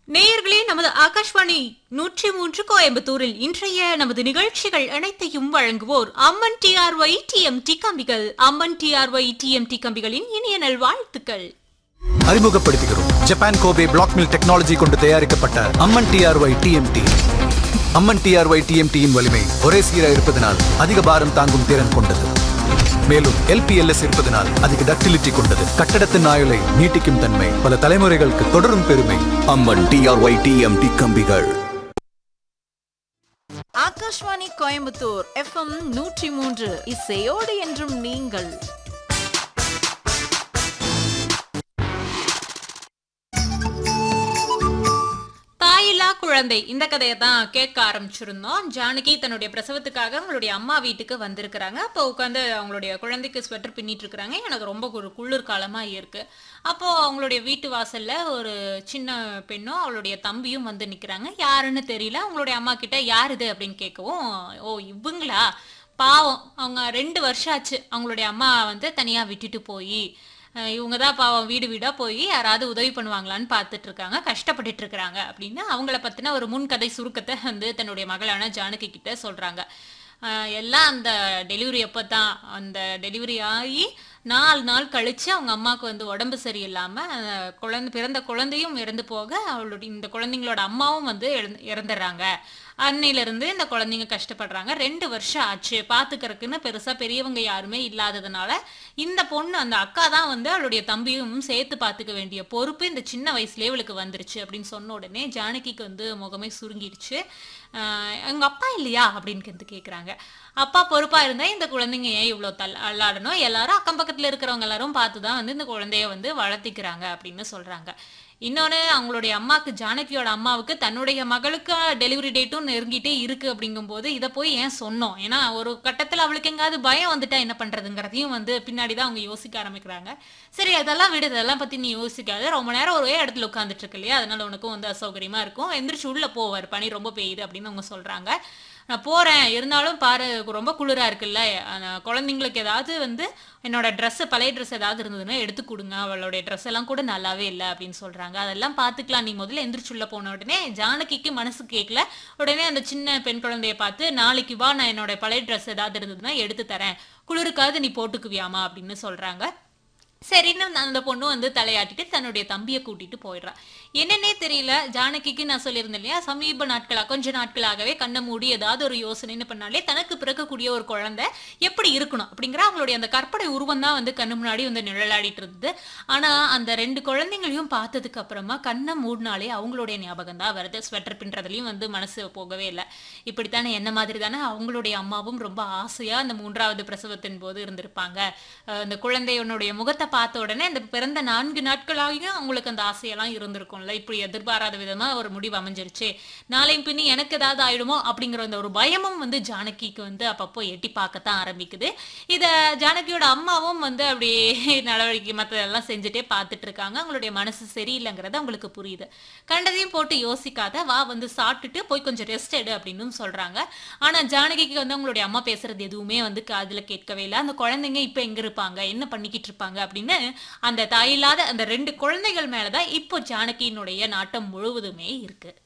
நேயர்களே, நமது ஆகாஷ்வாணி 103 கோயம்புத்தூரில் இன்றைய நமது நிகழ்ச்சிகள் அனைத்தையும் வழங்குவோர் அம்மன் டிஆர்ஒய் டிஎம்டி கம்பிகள். அம்மன் டிஆர்ஒய் டிஎம்டி கம்பிகளின் இனிய நல்வாழ்த்துக்கள். அறிமுகப்படுத்துகிறோம் Japan Kobe black mill technology கொண்டு தயாரிக்கப்பட்ட அம்மன் டிஆர்ஒய் டிஎம்டி. அம்மன் டிஆர்ஒய் டிஎம்டியின் வலிமை ஒரே சீராக இருப்பதனால் அதிக பாரம் தாங்கும் திறன் கொண்டது. மேலும் எல்பிஎல்எஸ் இருப்பதனால் அதிக டக்டிலிட்டி கொண்டது. கட்டடத்தின் ஆயுளை நீட்டிக்கும் தன்மை, பல தலைமுறைகளுக்கு தொடரும் பெருமை. அம்மன் டிஆர்ஒய் டிஎம்டி கம்பிகள். ஆகாஷ்வாணி கோயம்புத்தூர் FM 103 இசையோடு என்றும் நீங்கள். தாயில்லா குழந்தை இந்த கதையை தான் கேட்க ஆரம்பிச்சிருந்தோம். ஜானகி தன்னுடைய பிரசவத்துக்காக அவங்களுடைய அம்மா வீட்டுக்கு வந்திருக்கிறாங்க. அப்போ உட்காந்து அவங்களுடைய குழந்தைக்கு ஸ்வெட்டர் பின்னிட்டு இருக்கிறாங்க. எனக்கு ரொம்ப ஒரு குளிர் காலமா இருக்கு. அப்போ அவங்களுடைய வீட்டு வாசல்ல ஒரு சின்ன பெண்ணும் அவளுடைய தம்பியும் வந்து நிக்கிறாங்க. யாருன்னு தெரியல. அவங்களுடைய அம்மா கிட்ட யார் இது அப்படின்னு கேட்கவும், ஓ இவங்களா, பாவம் அவங்க 2 வருஷம் ஆச்சு அவங்களுடைய அம்மா வந்து தனியா விட்டுட்டு போய், இவங்க தான் பாவம் வீடு வீடா போய் யாராவது உதவி பண்ணுவாங்களான்னு பார்த்துட்டு இருக்காங்க, கஷ்டப்பட்டுட்டு இருக்கிறாங்க அப்படின்னு அவங்கள பத்தின ஒரு முன்கதை சுருக்கத்தை வந்து தன்னுடைய மகளான ஜானகி கிட்ட சொல்றாங்க. எல்லாம் அந்த டெலிவரி அப்போ தான், அந்த டெலிவரி ஆகி 4 நாள் கழிச்சு அவங்க அம்மாவுக்கு வந்து உடம்பு சரியில்லாமல் பிறந்த குழந்தையும் இறந்து போக, அவளுடைய இந்த குழந்தைங்களோட அம்மாவும் வந்து இறந்துடுறாங்க. அன்னையிலிருந்து இந்த குழந்தைங்க கஷ்டப்படுறாங்க. 2 வருஷம் ஆச்சு. பார்த்துக்கிறதுக்குன்னு பெருசா பெரியவங்க யாருமே இல்லாததுனால இந்த பொண்ணு, அந்த அக்கா தான் வந்து அவளுடைய தம்பியும் சேர்த்து பார்த்துக்க வேண்டிய பொறுப்பு இந்த சின்ன வயசுலேயே இவளுக்கு வந்துருச்சு அப்படின்னு சொன்ன உடனே ஜானகிக்கு வந்து முகமே சுருங்கிடுச்சு. எங்க அப்பா இல்லையா அப்படின்னு கேட்குறாங்க. அப்பா பொறுப்பா இருந்தா இந்த குழந்தைங்க ஏன் இவ்வளோ அல்லாடணும், எல்லாரும் அக்கம் பக்கத்துல இருக்கிறவங்க எல்லாரும் பார்த்துதான் வந்து இந்த குழந்தைய வந்து வளர்த்திக்கிறாங்க அப்படின்னு சொல்றாங்க. இன்னொன்று, அவங்களுடைய அம்மாவுக்கு, ஜானகியோட அம்மாவுக்கு தன்னுடைய மகளுக்கு டெலிவரி டேட்டும் நெருங்கிட்டே இருக்கு. அப்படிங்கும்போது இதை போய் ஏன் சொன்னோம்? ஏன்னா ஒரு கட்டத்தில் அவளுக்கு எங்காவது பயம் வந்துட்டா என்ன பண்றதுங்கிறதையும் வந்து பின்னாடி தான் அவங்க யோசிக்க ஆரம்பிக்கிறாங்க. சரி அதெல்லாம் விடு, இதெல்லாம் பத்தி நீ யோசிக்காது, ரொம்ப நேரம் ஒரே இடத்துல உட்காந்துட்டு இருக்கு இல்லையா, அதனால உனக்கும் வந்து அசௌகரியமா இருக்கும், எந்திரிச்சு உள்ள போவார், பனி ரொம்ப பெய்யுது அப்படின்னு அவங்க சொல்றாங்க. நான் போறேன், இருந்தாலும் பாரு ரொம்ப குளிரா இருக்குல்ல, குழந்தைங்களுக்கு ஏதாவது வந்து என்னோட ட்ரெஸ்ஸு, பழைய ட்ரெஸ் ஏதாவது இருந்ததுன்னா எடுத்து கொடுங்க, அவளுடைய ட்ரெஸ் எல்லாம் கூட நல்லாவே இல்லை அப்படின்னு சொல்றாங்க. அதெல்லாம் பார்த்துக்கலாம், நீ முதல்ல எந்திரிச்சுள்ள. போன உடனே ஜானகிக்கு மனசு கேட்கல. உடனே அந்த சின்ன பெண் குழந்தைய பார்த்து, நாளைக்கு வா, நான் என்னோட பழைய ட்ரெஸ் ஏதாவது இருந்ததுன்னா எடுத்து தரேன், குளிருக்காவது நீ போட்டுக்குவியாமா அப்படின்னு சொல்றாங்க. சரின்னு அந்த பொண்ணு வந்து தலையாட்டிட்டு தன்னுடைய தம்பியை கூட்டிட்டு போயிடுறா. என்னன்னே தெரியல ஜானகிக்கு. நான் சொல்லியிருந்தேன் இல்லையா, சமீப நாட்களாக, கொஞ்ச நாட்களாகவே கண்ணை மூடி ஏதாவது ஒரு யோசனைன்னு பண்ணாலே தனக்கு பிறக்கக்கூடிய ஒரு குழந்தை எப்படி இருக்கணும் அப்படிங்கிற அவங்களுடைய அந்த கற்பனை உருவம் தான் வந்து கண்ணு முன்னாடி வந்து நிழலாடிட்டு இருந்தது. ஆனா அந்த 2 குழந்தைங்களையும் பார்த்ததுக்கு அப்புறமா கண்ணை மூடினாலே அவங்களுடைய ஞாபகம் தான் வருது. ஸ்வெட்டர் பின்றதுலையும் வந்து மனசு போகவே இல்லை. இப்படித்தானே என்ன மாதிரி தானே அவங்களுடைய அம்மாவும் ரொம்ப ஆசையா அந்த 3வது பிரசவத்தின் போது இருந்திருப்பாங்க. அந்த குழந்தையனுடைய முகத்தை பார்த்த உடனே அந்த பிறந்த 4 நாட்களாகியும் அவங்களுக்கு அந்த ஆசையெல்லாம் இருந்திருக்கும்ல. இப்படி எதிர்பாராத விதமா ஒரு முடிவு அமைஞ்சிருச்சு, நாளையும் பின்னி எனக்கு ஏதாவது ஆயிடுமோ அப்படிங்கிற அந்த ஒரு பயமும் வந்து ஜானகிக்கு வந்து அப்பப்போ எட்டி பார்க்கத்தான் ஆரம்பிக்குது. இத ஜானகியோட அம்மாவும் வந்து அப்படியே நடவடிக்கை மற்றதெல்லாம் செஞ்சுட்டே பார்த்துட்டு இருக்காங்க. அவங்களுடைய மனசு சரியில்லைங்கிறது அவங்களுக்கு புரியுது. கண்டதையும் போட்டு யோசிக்காத, வா வந்து சாப்பிட்டுட்டு போய் கொஞ்சம் ரெஸ்ட் எடு அப்படின்னு சொல்றாங்க. ஆனா ஜானகிக்கு வந்து அவங்களுடைய அம்மா பேசுறது எதுவுமே வந்து காதுல கேட்கவே இல்லை. அந்த குழந்தைங்க இப்ப எங்க இருப்பாங்க, என்ன பண்ணிக்கிட்டு இருப்பாங்க அப்படின்னு அந்த தாயில்லாத அந்த 2 குழந்தைகள் மேலதான் இப்போ ஜானகியினுடைய நாட்டம் முழுவதுமே இருக்கு.